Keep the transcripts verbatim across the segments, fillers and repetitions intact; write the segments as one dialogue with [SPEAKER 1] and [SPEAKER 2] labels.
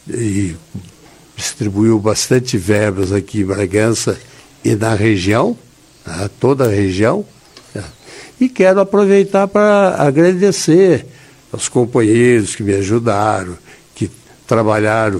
[SPEAKER 1] e distribuiu bastante verbas aqui em Bragança e na região, né, toda a região. Né, e quero aproveitar para agradecer aos companheiros que me ajudaram, que trabalharam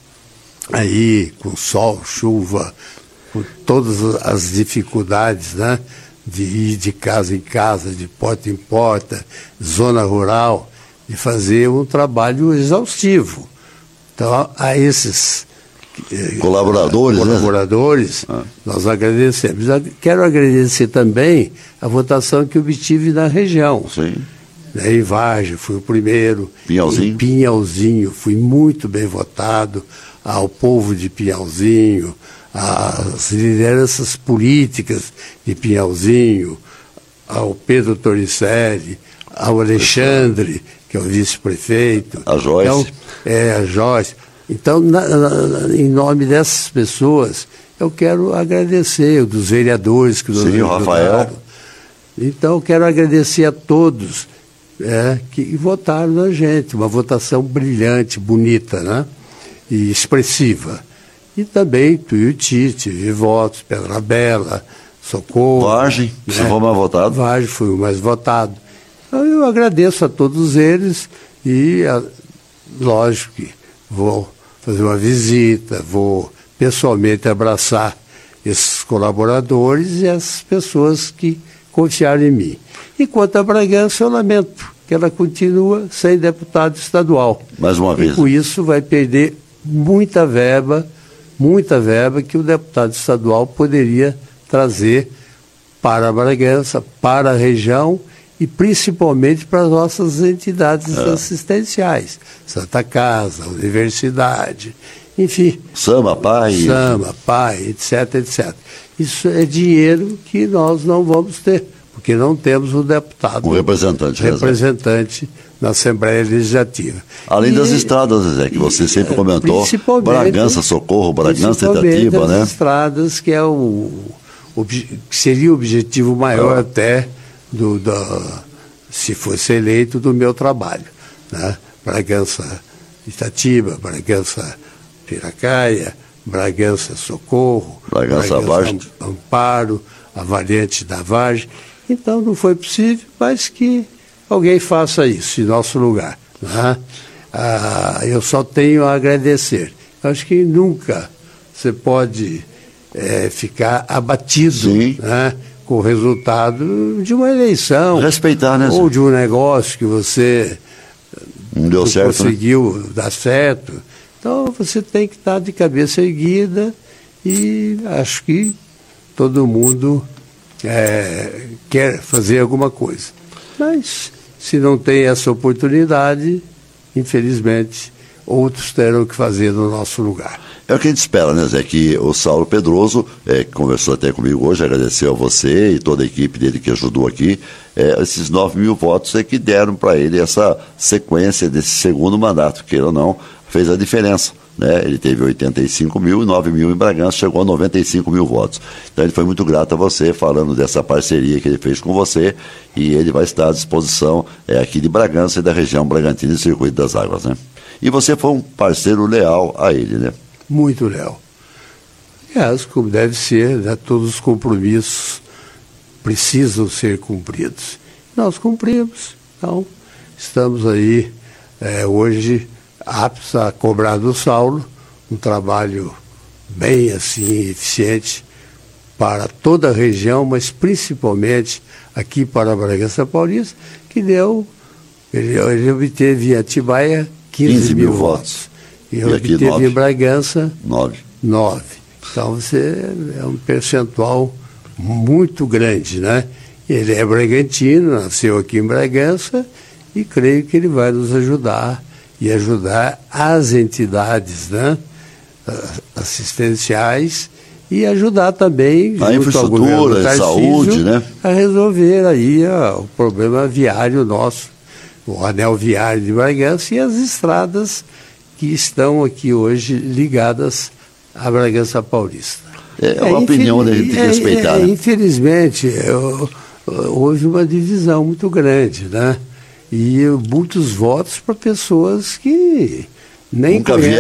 [SPEAKER 1] aí com sol, chuva, com todas as dificuldades, né, de ir de casa em casa, de porta em porta, zona rural, de fazer um trabalho exaustivo. Então, a esses
[SPEAKER 2] colaboradores,
[SPEAKER 1] uh, colaboradores né? Nós agradecemos. Quero agradecer também a votação que obtive na região.
[SPEAKER 2] Sim.
[SPEAKER 1] Em Vargem, fui o primeiro.
[SPEAKER 2] Pinhalzinho.
[SPEAKER 1] Em Pinhalzinho, fui muito bem votado. Ao povo de Pinhalzinho, às lideranças políticas de Pinhalzinho, ao Pedro Torricelli, ao Alexandre, que é o vice-prefeito.
[SPEAKER 2] A Joyce.
[SPEAKER 1] Então, é, a Joyce. Então, na, na, em nome dessas pessoas, eu quero agradecer, dos vereadores que nos
[SPEAKER 2] Sim, o Rafael.
[SPEAKER 1] Então, eu quero agradecer a todos é, que votaram na gente. Uma votação brilhante, bonita, né? E expressiva. E também Tuiuti, tive votos, Pedra Bela, Socorro.
[SPEAKER 2] Vargem, né? Você foi o mais votado?
[SPEAKER 1] Vargem, fui o mais votado. Então, eu agradeço a todos eles e, a, lógico que vou fazer uma visita, vou pessoalmente abraçar esses colaboradores e as pessoas que confiaram em mim. E quanto a Bragança, eu lamento que ela continua sem deputado estadual.
[SPEAKER 2] Mais uma vez.
[SPEAKER 1] E com isso vai perder muita verba, muita verba que o deputado estadual poderia trazer para a Bragança, para a região e principalmente para as nossas entidades é. assistenciais. Santa Casa, Universidade, enfim.
[SPEAKER 2] Samba, Pai.
[SPEAKER 1] Samba, Pai, etc, etcétera. Isso é dinheiro que nós não vamos ter, porque não temos um deputado.
[SPEAKER 2] Um representante.
[SPEAKER 1] Representante na Assembleia Legislativa.
[SPEAKER 2] Além
[SPEAKER 1] e,
[SPEAKER 2] das estradas, Zé, que você sempre comentou, Bragança, Socorro, Bragança,
[SPEAKER 1] das
[SPEAKER 2] Itatiba, né?
[SPEAKER 1] estradas, que é o, o que seria o objetivo maior ah. até do, do, se fosse eleito, do meu trabalho, né? Bragança, Itatiba, Bragança, Piracaia, Bragança, Socorro,
[SPEAKER 2] Bragança,
[SPEAKER 1] Bragança Amparo, a variante da Vargem. Então não foi possível, mas que alguém faça isso em nosso lugar. Né? Ah, eu só tenho a agradecer. Acho que nunca você pode é, ficar abatido, né, com o resultado de uma eleição.
[SPEAKER 2] Respeitar, né?
[SPEAKER 1] Ou de um negócio que você
[SPEAKER 2] não deu certo,
[SPEAKER 1] conseguiu
[SPEAKER 2] né?
[SPEAKER 1] dar certo. Então você tem que estar de cabeça erguida e acho que todo mundo é, quer fazer alguma coisa. Mas se não tem essa oportunidade, infelizmente, outros terão que fazer no nosso lugar.
[SPEAKER 2] É o que a gente espera, né, Zé? Que o Saulo Pedroso, é, que conversou até comigo hoje, agradeceu a você e toda a equipe dele que ajudou aqui, é, esses nove mil votos é que deram para ele essa sequência desse segundo mandato, queira ou não, fez a diferença. Né? Ele teve oitenta e cinco mil e nove mil em Bragança, chegou a noventa e cinco mil votos. Então ele foi muito grato a você, falando dessa parceria que ele fez com você, e ele vai estar à disposição é, aqui de Bragança e da região Bragantina e Circuito das Águas, né? E você foi um parceiro leal a ele, né?
[SPEAKER 1] Muito leal. Aliás, como deve ser, né? Todos os compromissos precisam ser cumpridos. Nós cumprimos. Então, estamos aí é, hoje aptos a cobrar do Saulo um trabalho bem assim eficiente para toda a região, mas principalmente aqui para a Bragança Paulista, que deu, ele, ele obteve em Atibaia quinze mil votos. E eu obteve nove. Em Bragança nove. Então você é um percentual muito grande, né? Ele é bragantino, nasceu aqui em Bragança e creio que ele vai nos ajudar e ajudar as entidades, né, assistenciais e ajudar também
[SPEAKER 2] a infraestrutura, a saúde, né,
[SPEAKER 1] a resolver aí ó, o problema viário nosso, o anel viário de Bragança e as estradas que estão aqui hoje ligadas à Bragança Paulista.
[SPEAKER 2] É, é uma é, opinião da gente tem que respeitar. É, é,
[SPEAKER 1] né? Infelizmente, eu, houve uma divisão muito grande, né? E muitos votos para pessoas que nem
[SPEAKER 2] nunca
[SPEAKER 1] conhecem.